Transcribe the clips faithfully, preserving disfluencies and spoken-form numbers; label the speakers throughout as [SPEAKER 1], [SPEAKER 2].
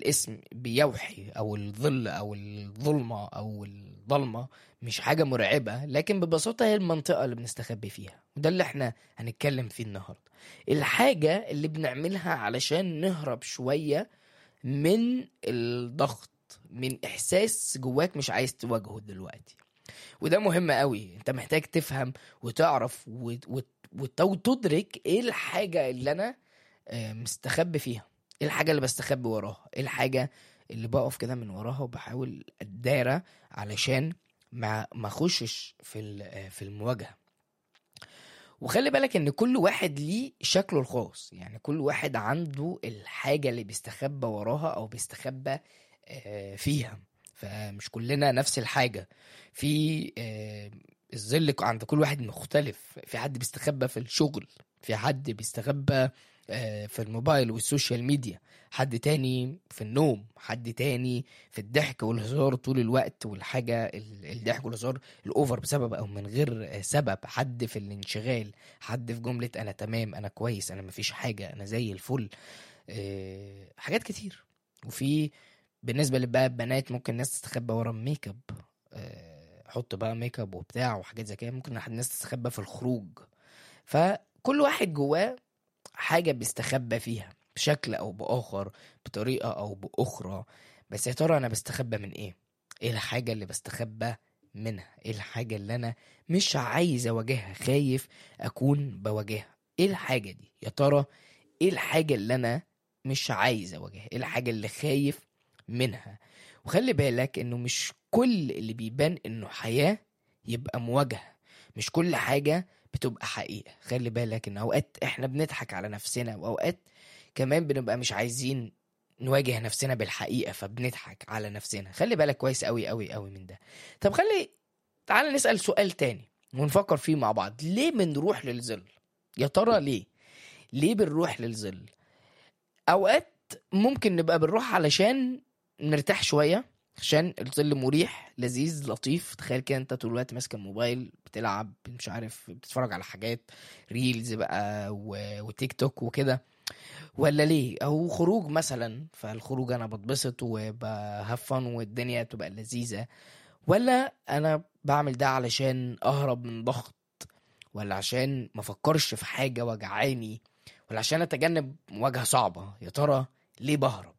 [SPEAKER 1] الاسم بيوحي، او الظل او الظلمة او الضلمة مش حاجة مرعبة، لكن ببساطة هي المنطقة اللي بنستخبي فيها. وده اللي احنا هنتكلم فيه النهاردة، الحاجة اللي بنعملها علشان نهرب شوية من الضغط، من احساس جواك مش عايز تواجهه دلوقتي. وده مهم قوي، انت محتاج تفهم وتعرف وت- وت- وت- وتدرك ايه الحاجة اللي انا آه، مستخبي فيها، ايه الحاجة اللي بستخبي وراها، ايه الحاجة اللي بقف كده من وراها وبحاول اتدارى علشان ما ما اخشش في ال- آه، في المواجهة. وخلي بالك ان كل واحد ليه شكله الخاص، يعني كل واحد عنده الحاجة اللي بيستخبى وراها او بيستخبى آه، فيها. فمش كلنا نفس الحاجة. في آه، الظل عند كل واحد مختلف. في حد بيستخبى في الشغل، في حد بيستخبى آه، في الموبايل والسوشيال ميديا، حد تاني في النوم، حد تاني في الضحك والهزار طول الوقت، والحاجة ال- الضحك والهزار الأوفر بسبب أو من غير آه، سبب، حد في الانشغال، حد في جملة أنا تمام، أنا كويس، أنا مفيش حاجة، أنا زي الفل. آه، حاجات كتير. وفي بالنسبة لبقى البنات ممكن ناس تستخبى ورا الميك اب، آه، حط بقى ميك اب وبتاع وحاجات زي كده. ممكن حد ناس تستخبى في الخروج. فكل واحد جواه حاجة بيستخبى فيها بشكل أو بآخر، بطريقة أو بأخرى. بس يا ترى أنا بستخبى من إيه؟ إيه الحاجة اللي بستخبى منها؟ إيه الحاجة اللي أنا مش عايز أواجهها، خايف أكون بواجهها؟ إيه الحاجة دي يا ترى؟ إيه الحاجة اللي أنا مش عايز أواجهها؟ إيه الحاجة اللي خايف منها؟ وخلي بالك إنه مش كل اللي بيبان إنه حياة يبقى مواجهة. مش كل حاجة بتبقى حقيقة. خلي بالك ان اوقات احنا بنضحك على نفسنا، واوقات كمان بنبقى مش عايزين نواجه نفسنا بالحقيقة فبنضحك على نفسنا. خلي بالك كويس قوي قوي قوي من ده. طب خلي تعال نسأل سؤال تاني ونفكر فيه مع بعض. ليه بنروح للظل؟ يا ترى ليه ليه بنروح للظل؟ اوقات ممكن نبقى بنروح علشان نرتاح شوية، عشان الظل مريح لذيذ لطيف. تخيل كده انت طول الوقت ماسك الموبايل بتلعب مش عارف بتتفرج على حاجات ريلز بقى و... وتيك توك وكده. ولا ليه؟ او خروج مثلا، فالخروج انا بتبسط وبهفن والدنيا تبقى لذيذة. ولا انا بعمل ده علشان اهرب من ضغط، ولا عشان ما افكرش في حاجة وجعاني، ولا عشان اتجنب مواجهة صعبة؟ يا ترى ليه بهرب؟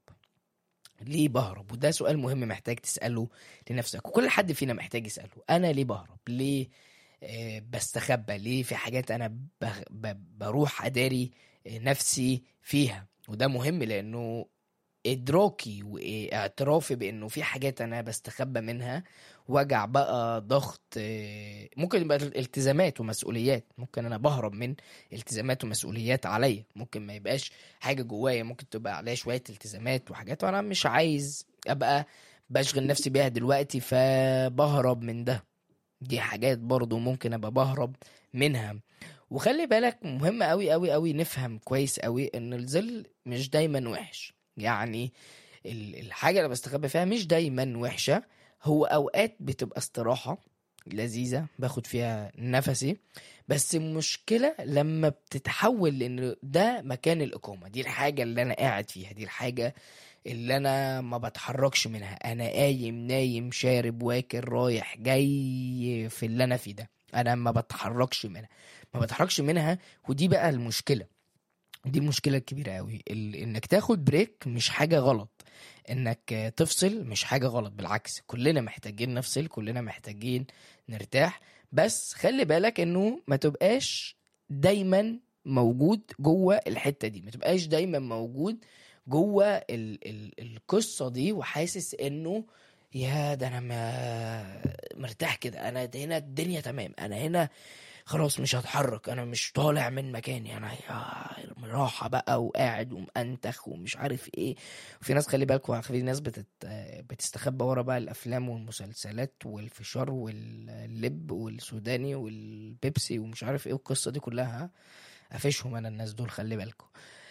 [SPEAKER 1] ليه بهرب؟ وده سؤال مهم محتاج تسأله لنفسك، وكل حد فينا محتاج يسأله. أنا ليه بهرب؟ ليه آه، بستخبى؟ ليه في حاجات أنا بغ... ب... بروح أداري آه، نفسي فيها؟ وده مهم لأنه ادراكي واعترافي بانه في حاجات انا بستخبى منها، وجع بقى، ضغط، آه، ممكن يبقى التزامات ومسؤوليات. ممكن انا بهرب من التزامات ومسؤوليات عليا، ممكن ما يبقاش حاجة جوايا، ممكن تبقى عليا شوية التزامات وحاجات وانا مش عايز ابقى بشغل نفسي بيها دلوقتي فبهرب من ده. دي حاجات برضو ممكن ابقى بهرب منها. وخلي بالك مهم قوي قوي قوي نفهم كويس قوي ان الظل مش دايما وحش. يعني ال- الحاجة اللي بستخبى فيها مش دايما وحشة. هو اوقات بتبقى استراحة لذيذة باخد فيها نفسي. بس المشكلة لما بتتحول لان ده مكان الاقامة، دي الحاجة اللي انا قاعد فيها، دي الحاجة اللي انا ما بتحركش منها. انا قايم نايم شارب واكل رايح جاي في اللي انا فيه ده، انا ما بتحركش منها، ما بتحركش منها. ودي بقى المشكلة، دي المشكلة الكبيرة قوي. ال... انك تاخد بريك مش حاجة غلط، انك تفصل مش حاجة غلط، بالعكس كلنا محتاجين نفصل، كلنا محتاجين نرتاح. بس خلي بالك انه ما تبقاش دايما موجود جوه الحتة دي، ما تبقاش دايما موجود جوه ال... ال... القصة دي وحاسس انه يا ده انا ما مرتاح كده، انا ده هنا الدنيا تمام، انا هنا خلاص مش هتحرك، انا مش طالع من مكاني، انا يا راحة بقى وقاعد ومأنتخ ومش عارف ايه. وفي ناس خلي بالكوا، في ناس بتت... بتستخبى ورا بقى الافلام والمسلسلات والفشار واللب والسوداني والبيبسي ومش عارف ايه والقصة دي كلها. افشهم انا الناس دول، خلي بالكوا.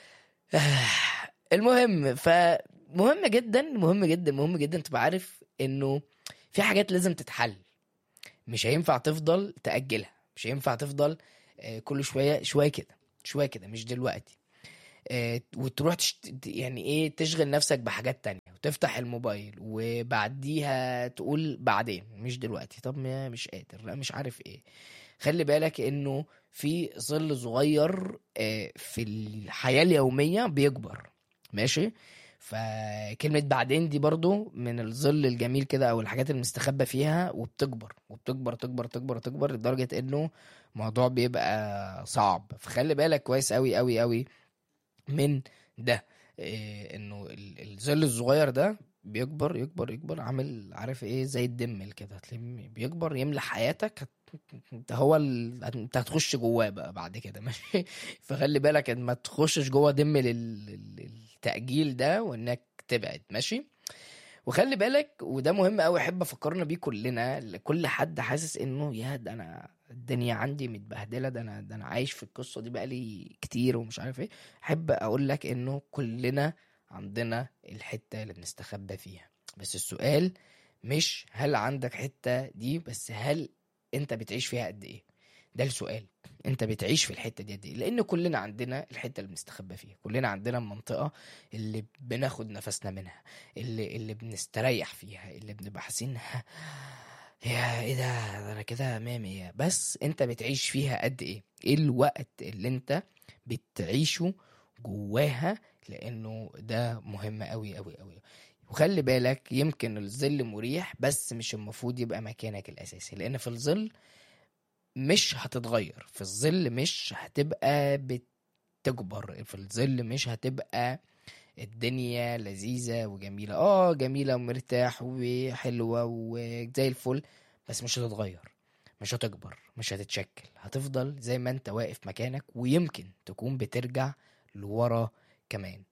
[SPEAKER 1] المهم، فمهم جدا مهم جدا مهم جدا تبقى عارف انه في حاجات لازم تتحل. مش هينفع تفضل تأجلها، مش هينفع تفضل آه، كل شوية شوية كده شوية كده، مش دلوقتي. آه، وتروح تشت... يعني ايه تشغل نفسك بحاجات تانية وتفتح الموبايل وبعديها تقول بعدين مش دلوقتي، طب ما مش قادر، لا مش عارف ايه. خلي بالك انه في ظل صغير آه، في الحياة اليومية بيكبر، ماشي. فكلمة بعدين دي برضو من الظل الجميل كده او الحاجات المستخبى فيها، وبتكبر وبتكبر تكبر تكبر تكبر لدرجة انه الموضوع بيبقى صعب. فخلي بالك كويس قوي قوي قوي من ده. إيه انه ال- الظل الصغير ده بيكبر يكبر يكبر، عامل عارف ايه زي الدم كده، هتلاقيه بيكبر يملى حياتك. هت... انت هو ال... انت هتخش جواه بقى بعد كده ماشي. فخلي بالك ان ما تخشش جوه دم لل... لل- التأجيل ده، وانك تبعد ماشي. وخلي بالك وده مهم قوي، احب افكرنا بيه كلنا، لكل حد حاسس انه يا ده انا الدنيا عندي متبهدله، ده انا ده انا عايش في القصه دي بقالي كتير ومش عارف ايه. احب اقول لك انه كلنا عندنا الحته اللي بنستخبى فيها، بس السؤال مش هل عندك حته دي، بس هل انت بتعيش فيها قد ايه. ده السؤال، انت بتعيش في الحته دي قد ايه؟ لان كلنا عندنا الحته اللي بنستخبى فيها، كلنا عندنا المنطقه اللي بناخد نفسنا منها، اللي اللي بنستريح فيها، اللي بنبقى حاسين يا ايه ده ده انا كده مية مية. بس انت بتعيش فيها قد ايه؟ ايه الوقت اللي انت بتعيشه جواها؟ لانه ده مهم قوي قوي قوي. وخلي بالك يمكن الظل مريح، بس مش المفروض يبقى مكانك الاساسي، لان في الظل مش هتتغير، في الظل مش هتبقى بتكبر، في الظل مش هتبقى الدنيا لذيذة وجميلة. اه جميلة ومرتاح وحلوة وزي الفل، بس مش هتتغير، مش هتكبر، مش هتتشكل، هتفضل زي ما انت واقف مكانك، ويمكن تكون بترجع لورا كمان.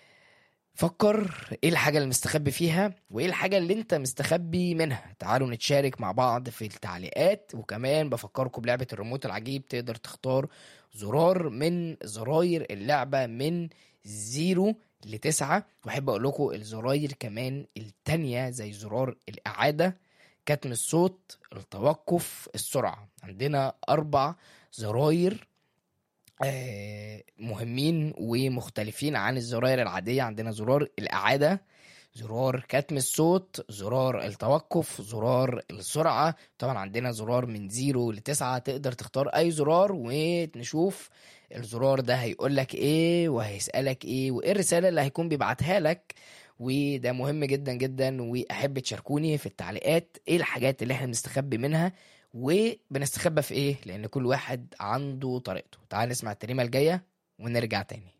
[SPEAKER 1] فكر ايه الحاجة اللي مستخبي فيها، وايه الحاجة اللي انت مستخبي منها. تعالوا نتشارك مع بعض في التعليقات. وكمان بفكركم بلعبة الريموت العجيب، تقدر تختار زرار من زراير اللعبة من زيرو لتسعة. واحب اقول لكم الزراير كمان التانية زي زرار الاعادة، كتم الصوت، التوقف، السرعة. عندنا اربع زراير آه، مهمين ومختلفين عن الزراير العادية. عندنا زرار الإعادة، زرار كتم الصوت، زرار التوقف، زرار السرعة. طبعا عندنا زرار من زيرو لتسعة، تقدر تختار أي زرار ونشوف الزرار ده هيقولك ايه وهيسألك ايه وايه الرسالة اللي هيكون بيبعتها لك. وده مهم جدا جدا، واحب تشاركوني في التعليقات ايه الحاجات اللي احنا بنستخبي منها وبنستخبى في ايه، لان كل واحد عنده طريقته. تعال نسمع التريمة الجاية ونرجع تاني.